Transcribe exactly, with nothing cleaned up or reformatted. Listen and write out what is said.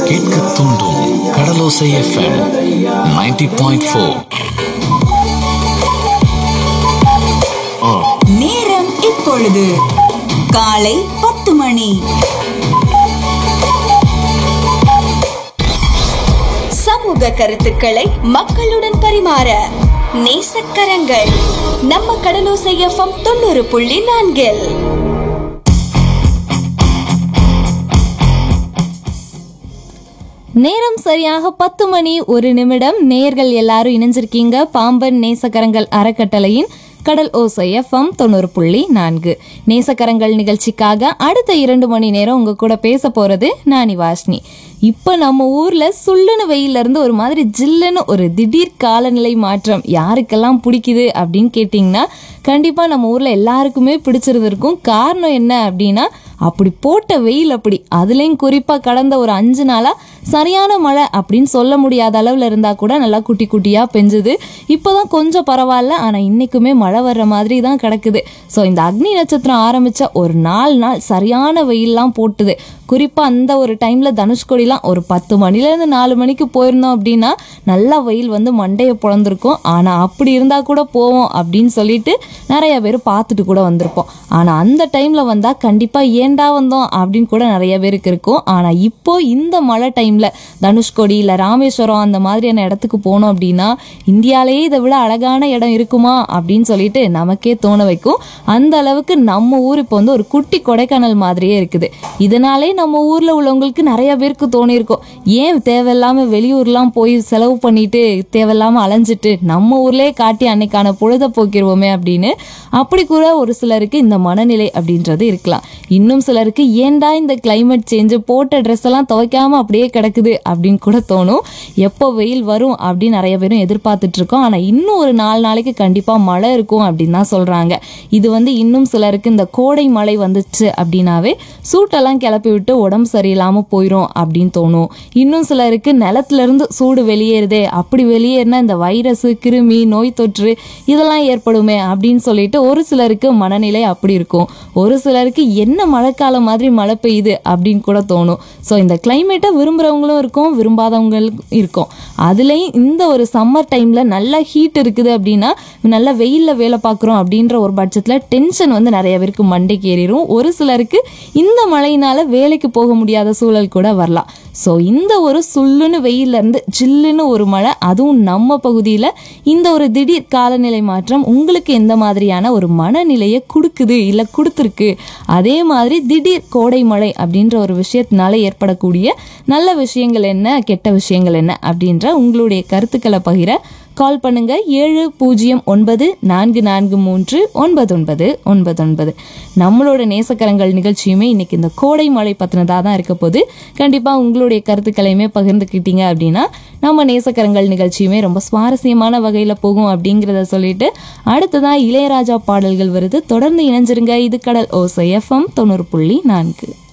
கேட்க தூண்டும் கடலோசை FM ninety point four. நேரம் இப்பொழுது காலை பத்து மணி. சமூக கருத்துக்களை மக்களுடன் பரிமாற நேசக்கரங்கள் நம்ம கடலோசை எஃப்எம் தொண்ணூறு புள்ளி நான்கில். நேரம் சரியாக பத்து மணி ஒரு நிமிடம். நேர்கள் எல்லாரும் இணைஞ்சிருக்கீங்க பாம்பன் நேசக்கரங்கள் அறக்கட்டளையின் கடல் ஓசை எஃப்எம் தொண்ணூறு புள்ளி நான்கு நேசக்கரங்கள் நிகழ்ச்சிக்காக அடுத்த இரண்டு மணி நேரம் உங்க கூட பேச போறது நானி வாஷ்னி. இப்ப நம்ம ஊர்ல சுள்ளுன்னு வெயில இருந்து ஒரு மாதிரி ஜில்லுன்னு ஒரு திடீர் காலநிலை மாற்றம் யாருக்கெல்லாம் பிடிக்குது அப்படின்னு கேட்டிங்கன்னா கண்டிப்பா நம்ம ஊர்ல எல்லாருக்குமே பிடிச்சிருந்திருக்கும். காரணம் என்ன அப்படின்னா அப்படி போட்ட வெயில் அப்படி, அதுலயும் குறிப்பா கடந்த ஒரு அஞ்சு நாளா சரியான மழை அப்படின்னு சொல்ல முடியாத அளவுல இருந்தா கூட நல்லா குட்டி குட்டியா பெஞ்சுது. இப்போதான் கொஞ்சம் பரவாயில்ல, ஆனா இன்னைக்குமே மழை வர்ற மாதிரி தான் கிடக்குது. ஸோ இந்த அக்னி நட்சத்திரம் ஆரம்பிச்ச ஒரு நாலு நாள் சரியான வெயில்லாம் போட்டுது. குறிப்பா அந்த ஒரு டைம்ல தனுஷ்கோடிலாம் ஒரு பத்து மணில இருந்து நாலு மணிக்கு போயிருந்தோம் அப்படின்னா நல்லா வெயில் வந்து மண்டையை பொழந்திருக்கும். ஆனா அப்படி இருந்தா கூட போவோம் அப்படின்னு சொல்லிட்டு நிறைய பேர் பார்த்துட்டு கூட வந்திருப்போம். ஆனா அந்த டைம்ல வந்தா கண்டிப்பா ஏண்டா வந்தோம் அப்படின்னு கூட நிறைய பேருக்கு இருக்கும். ஆனா இப்போ இந்த மழை டைம்ல தனுஷ்கோடி இல்ல ராமேஸ்வரம் அந்த மாதிரியான இடத்துக்கு போனோம் அப்படின்னா இந்தியாலேயே இதை விட அழகான இடம் இருக்குமா அப்படின்னு சொல்லிட்டு நமக்கே தோண வைக்கும். அந்த அளவுக்கு நம்ம ஊர் இப்போ வந்து ஒரு குட்டி கொடைக்கானல் மாதிரியே இருக்குது. இதனாலே நம்ம ஊர்ல உள்ளவங்களுக்கு நிறைய பேருக்கு தோணியிருக்கும், ஏன் தேவையில்லாம வெளியூர்லாம் போய் செலவு பண்ணிட்டு தேவையில்லாம அலைஞ்சிட்டு நம்ம ஊர்லயே காட்டி அன்னைக்கான பொழுத போக்கிடுவோமே அப்படின்னு. அப்படி கூட ஒரு சிலருக்கு இந்த மனநிலை அப்படின்றது இருக்கலாம். இன்னும் சிலருக்கு ஏண்டா இந்த கிளைமேட் சேஞ்ச், போட்ட ட்ரெஸ் எல்லாம் துவைக்காம அப்படியே கிடக்குது அப்படின்னு கூட தோணும். எப்போ வெயில் வரும் அப்படின்னு நிறைய பேரும் எதிர்பார்த்துட்டு இருக்கோம். ஆனா இன்னும் ஒரு நாலு நாளைக்கு கண்டிப்பா மழை இருக்கும் அப்படின்னு தான் சொல்றாங்க. இது வந்து இன்னும் சிலருக்கு இந்த கோடை மழை வந்துச்சு அப்படின்னாவே சூட்டெல்லாம் கிளப்பி விட்டு உடம்பு சரியில்லாம போயிடும் அப்படின்னு தோணும். இன்னும் சிலருக்கு நிலத்துல இருந்து சூடு வெளியேறுதே, அப்படி வெளியேறினா இந்த வைரஸ், கிருமி, நோய் தொற்று இதெல்லாம் ஏற்படுமே அப்படின்னு சொல்லிட்டு ஒரு சிலருக்கு மனநிலை அப்படி இருக்கும். ஒரு சிலருக்கு என்ன மழைக்காலம் மாதிரி மழை பெய்யுது அப்படின்னு கூட தோணும். ஸோ இந்த கிளைமேட்டை விரும்புறவங்களும் இருக்கும், விரும்பாதவங்களும் இருக்கும். அதுலயும் இந்த ஒரு சம்மர் டைம்ல நல்ல ஹீட் இருக்குது அப்படின்னா நல்ல வெயில்ல வேலை பார்க்குறோம் அப்படின்ற ஒரு பட்சத்துல டென்ஷன் வந்து நிறைய பேருக்கு மண்டைக்கு ஏறிடும். ஒரு சிலருக்கு இந்த மழையினால வேலைக்கு போக முடியாத சூழல் கூட வரலாம். ஸோ இந்த ஒரு சுள்ளுன்னு வெயில இருந்து ஜில்லுன்னு ஒரு மழை, அதுவும் நம்ம பகுதியில் இந்த ஒரு திடீர் காலநிலை மாற்றம் உங்களுக்கு எந்த மாதிரியான ஒரு மனநிலையை கொடுக்குது இல்லை கொடுத்துருக்கு, அதே மாதிரி திடீர் கோடை மழை அப்படின்ற ஒரு விஷயத்தினால ஏற்படக்கூடிய நல்ல விஷயங்கள் என்ன, கெட்ட விஷயங்கள் என்ன அப்படின்ற உங்களுடைய கருத்துக்களை பகிர கால் பண்ணுங்க. ஏழு பூஜ்ஜியம் ஒன்பது நான்கு நான்கு மூன்று ஒன்பது ஒன்பது ஒன்பது ஒன்பது. நம்மளோட நேசக்கரங்கள் நிகழ்ச்சியுமே இன்னைக்கு இந்த கோடை மழை பத்தினதாக தான் இருக்க போது. கண்டிப்பா உங்களுடைய கருத்துக்களையுமே பகிர்ந்துக்கிட்டீங்க அப்படின்னா நம்ம நேசக்கரங்கள் நிகழ்ச்சியுமே ரொம்ப சுவாரஸ்யமான வகையில போகும் அப்படிங்கிறத சொல்லிட்டு அடுத்ததான் இளையராஜா பாடல்கள் வருது. தொடர்ந்து இணைஞ்சிருங்க. இது கடல் ஓசை எஃப்எம் தொண்ணூறு புள்ளி நான்கு.